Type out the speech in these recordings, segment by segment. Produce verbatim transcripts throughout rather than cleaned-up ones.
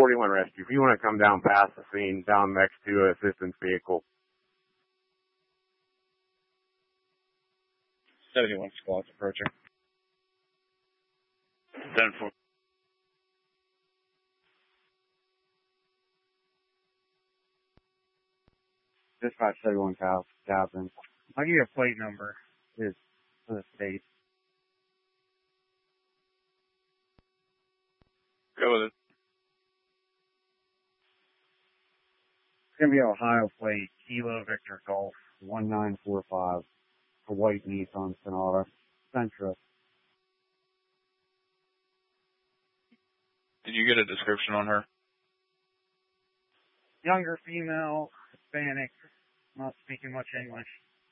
forty-one rescue. If you want to come down past the scene, down next to an assistance vehicle. seventy-one squad's approaching. ten four. Dispatch seventy-one Cal, Captain. I'll give you a plate number. Is for the state. Go with it. It's gonna be Ohio plate, Kilo Victor Golf, one nine four five. A white Nissan Sonata, Sentra. Did you get a description on her? Younger female, Hispanic, not speaking much English.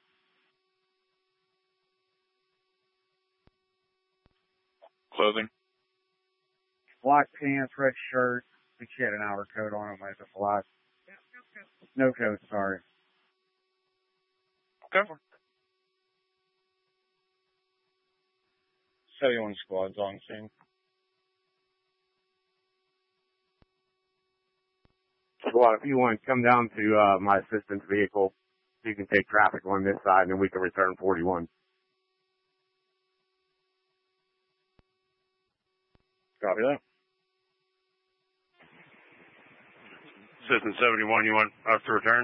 Clothing? Black pants, red shirt. I think she had an outer coat on. It might have been black. No coat, sorry. Okay. seventy-one squads on scene. Squad, if you want to come down to uh, my assistance vehicle, you can take traffic on this side, and then we can return forty-one. Copy that. Assistant seventy-one, you want us to return?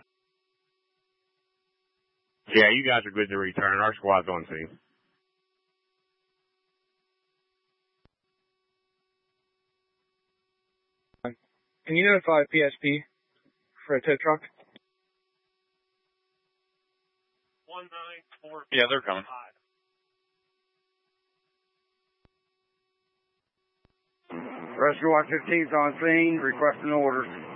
Yeah, you guys are good to return. Our squad's on scene. Can you notify P S P for a tow truck? one nine four. Yeah, they're coming. Rescue one fifteen's on scene, requesting orders.